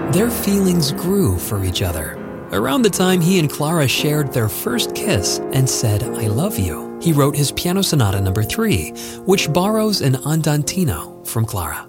Their feelings grew for each other. Around the time he and Clara shared their first kiss and said, "I love you," he wrote his Piano Sonata No. 3, which borrows an andantino from Clara.